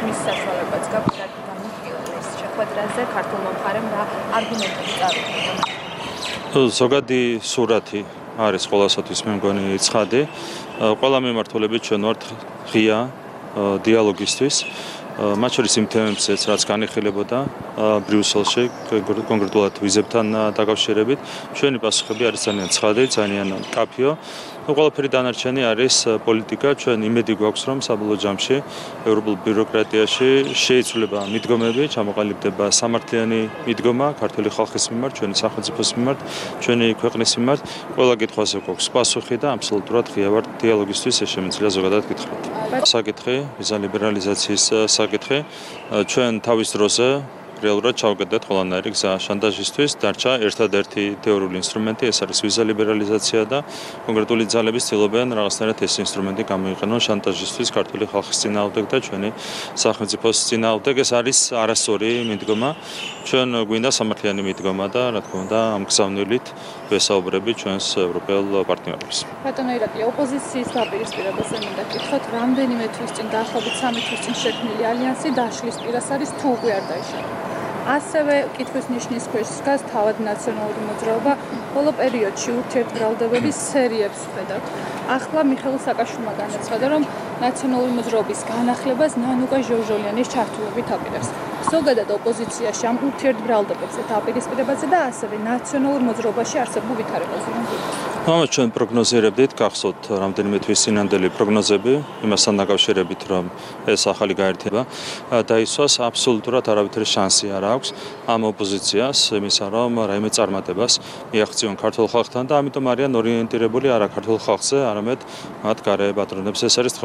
იმის საშუალებაც გაქვთ რადგან გამიხილეს ეს შეხვედრაზე ქართულმა მხარემ რა არგუმენტები წარუდგინა. ზოგადი სურათი არის ყოველასათვის მე მგონი ცხადი. ყველა მიმართულებით ჩვენ ვართ ღია დიალოგისთვის. მათ შორის იმ თემებზეც, რაც განიხილებოდა ბრიუსელში, კონკრეტულად ვიზებთან დაკავშირებით, ჩვენი პასუხები არის ძალიან ცხადი, ძალიან მკაფიო. ყველაფერი დანარჩენი არის პოლიტიკა. ჩვენ იმედი გვაქვს, რომ საბოლოო ჯამში ევროპულ ბიუროკრატიაში შეიცვლება მიდგომები, ჩამოყალიბდება სამართლიანი მიდგომა ქართული ხალხის მიმართ, ჩვენი სახელმწიფოს მიმართ, ჩვენი ქვეყნის მიმართ. ყველა კითხვაზე გვაქვს პასუხი და აბსოლუტურად ღია ვართ დიალოგისთვის, ეს შემიძლია ზოგადად გითხრათ. საკითხი, ვიზა ლიბერალიზაციის საკითხი, ჩვენ თავის დროზე რეალურად ჩავკეტეთ ყველანაირი გზა შანტაჟისთვის, დარჩა ერთადერთი თეორიული ინსტრუმენტი, ეს არის ვიზა ლიბერალიზაცია და კონკრეტული ძალები ცდილობენ რაღაცნაირად ეს ინსტრუმენტი გამოიყენონ შანტაჟისთვის ქართული ხალხის წინააღმდეგ და ჩვენი სახელმწიფოს წინააღმდეგ. ეს არის არასწორი მიდგომა. ჩვენ გვინდა სამართლიანი მიდგომა და რა თქმა უნდა ამ გზავნილით ვესაუბრებით ჩვენს ევროპელ პარტნიორებს. ბატონო ირაკლი, ოპოზიციის დაპირისპირებაზე მინდა გითხოთ, რამდენიმე თვის წინ დაახლოებით 3 თვის წინ შექმნილი ალიანსი დაშლის პირას არის თუ უკვე არ დაიშალა. ასევე კითხვის ნიშნის ქვეშ დგას თავად ნაციონალური მოძრაობა, ბოლო პერიოდში ურთიერთბრალდებების სერიებს ვხედავთ. ახლა მიხეილ სააკაშვილმა განაცხადა, რომ ნაციონალური მოძრაობის განახლებას ნანუკა ჟორჟოლიანის ჩართულობით აპირებს. ზოგადად ოპოზიციაში ამ ურთიერთბრალდებებზე დაპირისპირებაზე და ასევე ნაციონალურ მოძრაობაში არსებულ ვითარებაზე. ამას ჩვენ პროგნოზირებდით, გახსოვთ რამდენიმე თვის წინანდელი პროგნოზები იმასთან დაკავშირებით, რომ ეს ახალი გაერთიანება დაისვას, აბსოლუტურად არავითარი შანსი არ აქვს ამ ოპოზიციას იმისა, რომ რაიმე წარმატებას მიაღწიონ ქართულ ხალხთან და ამიტომ არიან ორიენტირებული არა ქართულ ხალხზე, არამედ მათ გარე პატრონებს. ეს არის